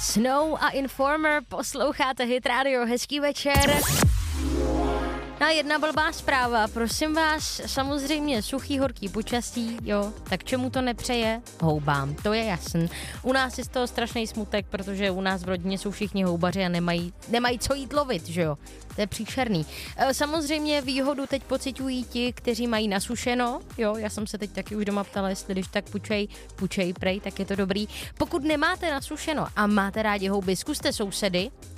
Snow a Informer, posloucháte Hit Radio, hezký večer. No a jedna blbá zpráva, prosím vás, samozřejmě suchý, horký počasí, jo, tak čemu to nepřeje? Houbám, to je jasný. U nás je z toho strašný smutek, protože u nás v rodině jsou všichni houbaři a nemají co jít lovit, že jo. To je příšerný. Samozřejmě výhodu teď pociťují ti, kteří mají nasušeno, jo, já jsem se teď taky už doma ptala, jestli když tak pučej prej, tak je to dobrý. Pokud nemáte nasušeno a máte rádi houby, zkuste sousedy,